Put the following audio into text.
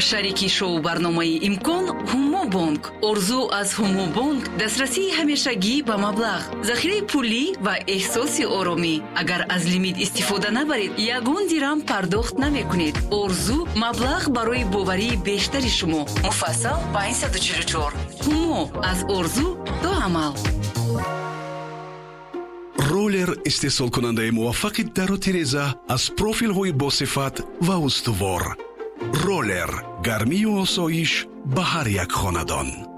шарики шоу барномаи имкон ҳумо бонк. орзу аз ҳумо бонк дастрасии ҳамешагӣ ба маблағ, захираи пулӣ ва эҳсоси оромӣ. агар аз лимит истифода набаред, ягон дирам пардохт намекунед. орзу маблағ барои боварии бештари шумо. муфассал 544. ҳумо аз орзу до амал. ролер истеҳсолкунандаи муваффақи дару тиреза аз профилҳои босифат ва устувор. ролер гармию осоиш ба ҳар як хонадон.